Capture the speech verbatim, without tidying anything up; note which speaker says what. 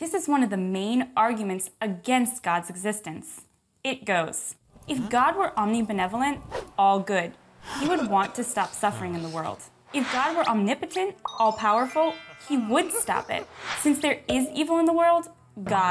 Speaker 1: This is one of the main arguments against God's existence. It goes, if God were omnibenevolent, all good, he would want to stop suffering in the world. If God were omnipotent, all-powerful, he would stop it. Since there is evil in the world, God